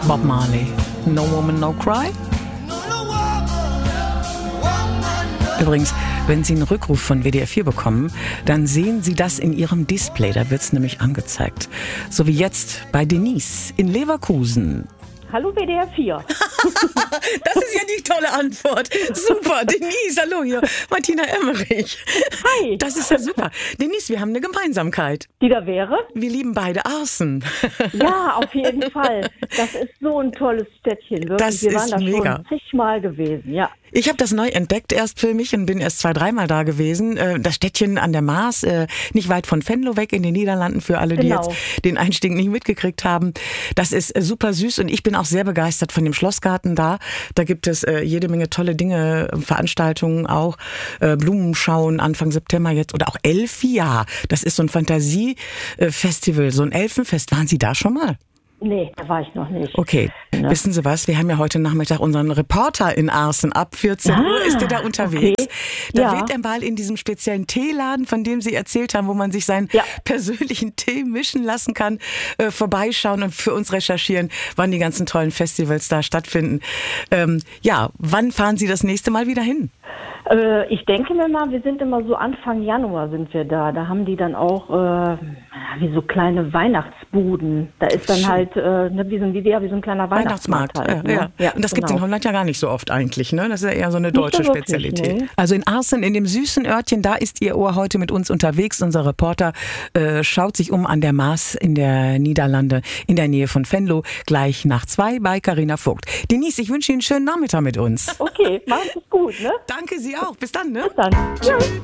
Bob Marley. No Woman, No Cry. Übrigens, wenn Sie einen Rückruf von WDR 4 bekommen, dann sehen Sie das in Ihrem Display. Da wird es nämlich angezeigt. So wie jetzt bei Denise in Leverkusen. Hallo WDR 4. Das ist ja die tolle Antwort. Super, Denise, hallo hier, Martina Emmerich. Hi. Das ist ja super. Denise, wir haben eine Gemeinsamkeit. Die da wäre? Wir lieben beide Arsen. Ja, auf jeden Fall. Das ist so ein tolles Städtchen. Wirklich. Das Wir ist waren da mega. schon zigmal gewesen, ja. Ich habe das neu entdeckt erst für mich und bin erst 2-3 Mal da gewesen. Das Städtchen an der Maas, nicht weit von Venlo weg in den Niederlanden, für alle, die jetzt den Einstieg nicht mitgekriegt haben. Das ist super süß und ich bin auch sehr begeistert von dem Schlossgarten da. Da gibt es jede Menge tolle Dinge, Veranstaltungen auch, Blumenschauen Anfang September jetzt oder auch Elfia. Das ist so ein Fantasiefestival, so ein Elfenfest. Waren Sie da schon mal? Nee, da war ich noch nicht. Okay, wissen Sie was? Wir haben ja heute Nachmittag unseren Reporter in Arsen. Ab 14 Uhr ist der da unterwegs. Okay. Da wird er mal in diesem speziellen Teeladen, von dem Sie erzählt haben, wo man sich seinen persönlichen Tee mischen lassen kann, vorbeischauen und für uns recherchieren, wann die ganzen tollen Festivals da stattfinden. Wann fahren Sie das nächste Mal wieder hin? Ich denke mir mal, wir sind immer so Anfang Januar sind wir da. Da haben die dann auch wie so kleine Weihnachtsbuden. Da ist dann halt wie so ein kleiner Weihnachtsmarkt. Halt, ne? Ja. Und das gibt's in Holland ja gar nicht so oft eigentlich. Ne? Das ist ja eher so eine deutsche Spezialität. Nee. Also in Arsen, in dem süßen Örtchen, da ist Ihr Ohr heute mit uns unterwegs. Unser Reporter schaut sich um an der Maas in der Niederlande, in der Nähe von Venlo, gleich nach 2 bei Carina Vogt. Denise, ich wünsche Ihnen einen schönen Nachmittag mit uns. Okay, macht es gut, ne? Danke, Sie auch. Bis dann, ne? Bis dann. Tschüss.